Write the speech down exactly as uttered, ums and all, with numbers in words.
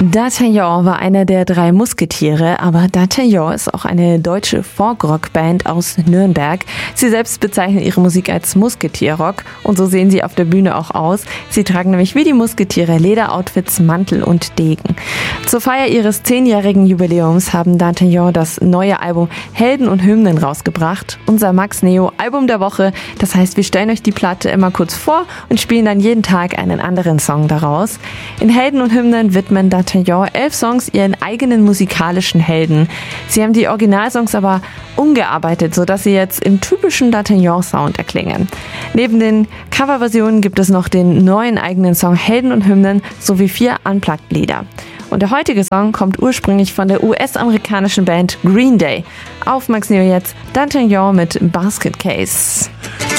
D'Artagnan war einer der drei Musketiere, aber D'Artagnan ist auch eine deutsche Folk-Rock-Band aus Nürnberg. Sie selbst bezeichnen ihre Musik als Musketierrock und so sehen sie auf der Bühne auch aus. Sie tragen nämlich wie die Musketiere Lederoutfits, Mantel und Degen. Zur Feier ihres zehnjährigen Jubiläums haben D'Artagnan das neue Album Helden und Hymnen rausgebracht. Unser Max Neo Album der Woche. Das heißt, wir stellen euch die Platte immer kurz vor und spielen dann jeden Tag einen anderen Song daraus. In Helden und Hymnen widmen D'Artagnan elf Songs ihren eigenen musikalischen Helden. Sie haben die Originalsongs aber umgearbeitet, sodass sie jetzt im typischen D'Artagnan-Sound erklingen. Neben den Coverversionen gibt es noch den neuen eigenen Song Helden und Hymnen sowie vier Unplugged-Lieder. Und der heutige Song kommt ursprünglich von der U S-amerikanischen Band Green Day. Auf Max Neo jetzt D'Artagnan mit Basket Case.